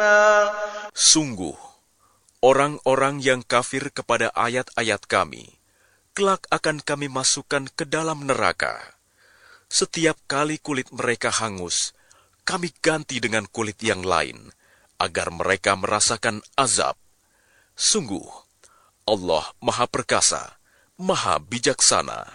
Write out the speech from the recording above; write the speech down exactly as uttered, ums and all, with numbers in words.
عليما. Sungguh, orang-orang yang kafir kepada ayat-ayat kami, kelak akan kami masukkan ke dalam neraka. Setiap kali kulit mereka hangus, kami ganti dengan kulit yang lain, agar mereka merasakan azab. Sungguh, Allah Maha Perkasa, Maha Bijaksana.